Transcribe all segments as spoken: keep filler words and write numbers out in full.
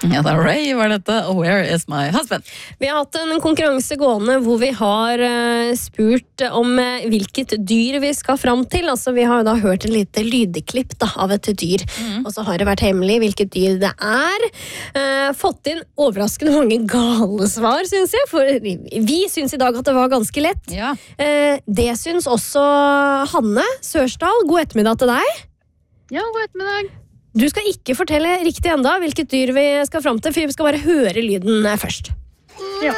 Ja, da Ray var dette, Where is my husband? Vi har hatt en konkurranse gående hvor vi har uh, spurt om uh, hvilket dyr vi skal fram til. Altså, vi har jo da hørt en lite lydeklipp da, av et dyr, mm. og så har det vært hemmelig hvilket dyr det er. Uh, fått inn overraskende mange gale svar, synes jeg, for vi synes i dag at det var ganske lett. Ja. Uh, det synes også Hanne Sørsdal. God ettermiddag til deg. Ja, god ettermiddag. Du skal ikke fortelle riktig enda hvilket dyr vi skal fram til, for vi skal bare høre lyden først. Ja.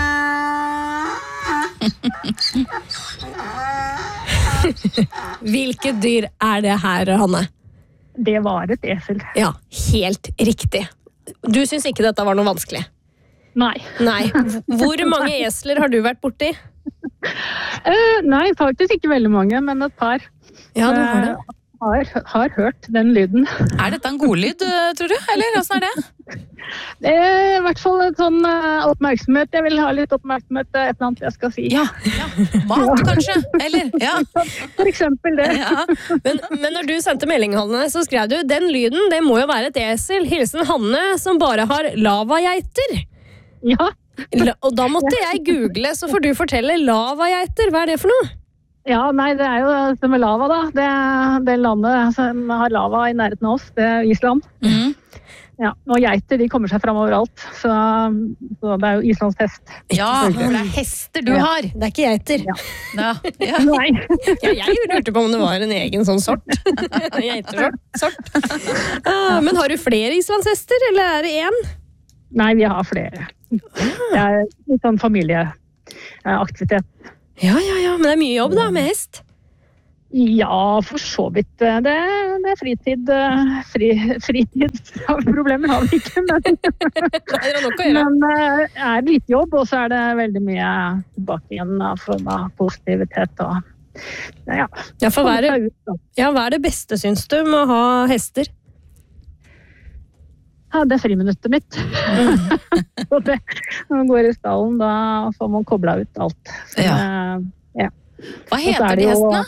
Hvilket dyr er det her, Hanne? Det var et esel. Ja, helt riktig. Du synes ikke dette var noe vanskelig? Nei. Nei. Hvor mange esler har du vært borti? Uh, nei, faktisk ikke veldig mange, men et par. Ja, du har det. Uh, Har, har hørt den lyden. Er dette en god lyd, tror du? Eller hvordan er det? Det er i hvert fall en sånn uh, oppmerksomhet. Jeg vil ha litt oppmerksomhet til et eller annet jeg skal si. Ja, ja. Mat kanskje? Eller? Ja. For eksempel det. Ja. Men, men når du sendte melding, Hanne, så skrev du den lyden, det må jo være et esel. Hilsen Hanne, som bare har lavageiter. Ja. La, og da måtte jeg google, så får du fortelle lavageiter. Hva er det for noe? Ja, nei, det er jo det med lava da. Det, det landet som har lava i nærheten av oss, det er Island. Mm. Ja, og geiter, de kommer seg frem overalt. Så, så det er jo Islands hest. Ja, for det er hester du Ja. har. Det er ikke geiter. Ja. Ja. Ja. Nei. Ja, jeg lurte på om det var en egen sånn sort. Geitersort. Sort. Ah, men har du flere islandshester, eller er det en? Nei, vi har flere. Det er litt sånn familieaktivitet. Ja, ja, ja, men det er mye jobb da, med hest. Ja, for så vidt. Det, det er fritid. Fri, fritidsproblemer har vi ikke, men, Det er nok å gjøre. men det er litt jobb, og så er det veldig mye tilbake igjen av form av positivitet. Og, ja, Ja, for hva er det, komme seg ut, da. ja, hva er det beste, synes du, med å ha hester? Ja, det er friminuttet mitt. Og det, når man går i stallen, da får man koblet ut alt. Så, Ja. ja. Hva Og så heter er de det jo hestene?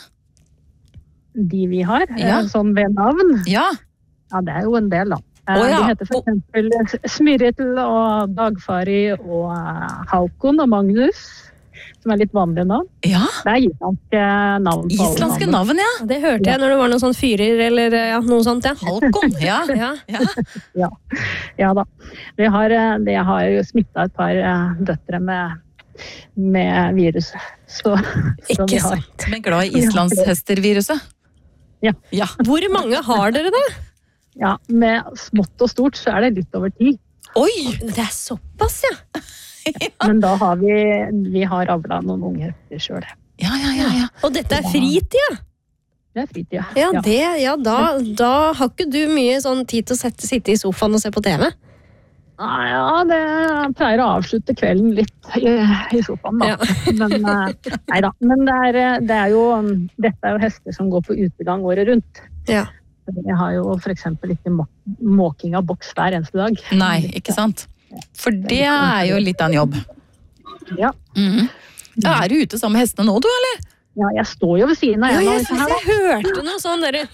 De vi har, Ja. eh, sånn ved navn. Ja. Ja, det er jo en del da. Eh, Å, ja. De heter for eksempel Smyritel og Dagfari og eh, Haukon og Magnus, som er litt vanlige navn. Ja. Det er islandske navn. på alle Islandske navn. navn, ja. Det hørte jeg når det var noen sånn fyrer, eller ja, noe sånt, ja. Halkon, ja. Ja. Ja. Ja da. Det har, eh, det har jo smittet et par eh, døtre med, med virus. Så, så Ikke vi har. sant. Men glad i islandshesterviruset. Ja. Ja. Hvor mange har dere da? Ja, med smått og stort så er det litt over ti. Oi! Det er såpass, ja. Men da har vi, vi har avlet noen unger selv. Ja, ja, ja, ja. Og dette er fritid, Det er fritid, ja. ja. Det, ja, da, da har ikke du mye sånn tid til å sette, sitte i sofaen og se på T V. Ah, ja, det jeg pleier å avslutte kvelden litt i, i sofaen, da. Ja. Men, eh, neida. Men det er, det er jo, dette er jo hester som går på utegang året rundt. Ja. Jeg har jo for eksempel ikke må, måking av boks hver eneste dag. Nei, ikke sant? For det er jo litt av en jobb. Ja, Mhm. Ja, er du ute sammen med hestene nå, du, eller? ja jeg står jo ved siden av Ja, en av jeg disse synes her. jeg hørte noe sånn der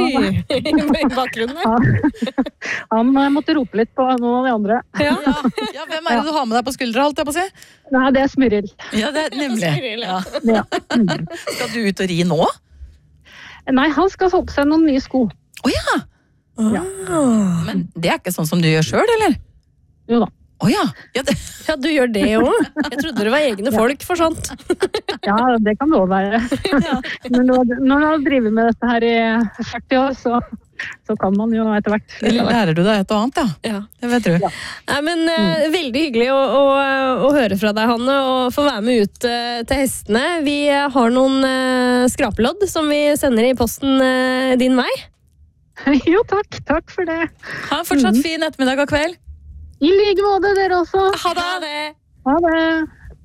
i bakgrunnen der. da. Han eh, måtte rope litt på noen av de andre. Ja. Ja, ja, hvem er det du har med deg på skuldra, holdt jeg på å si? Nei, det er smyril. Ja, det er nemlig. Ja. Ja. Mm. Skal du ut og ri nå? Nei, han skal få på seg noen nye sko. Åja, Ja. Ah. men det er ikke sånn som du gjør selv, eller? Jo da. Åja, ja, det... Ja, du gjør det også. Jeg trodde det var egne folk for sånt. Ja, det kan det også være. Men når, når man har drevet med dette her i førti år, så, så kan man jo etter hvert. Eller lærer du deg et og annet, ja? Ja. Det vet du. Nei, men eh, veldig hyggelig å, å, å høre fra deg, Hanne, og få være med ut eh, til hestene. Vi har noen eh, skrapelodd som vi sender i posten eh, din vei. Jo, takk. Takk for det. Ha en fortsatt fin ettermiddag og kveld. I like måte, dere også. Ha det! Ha det.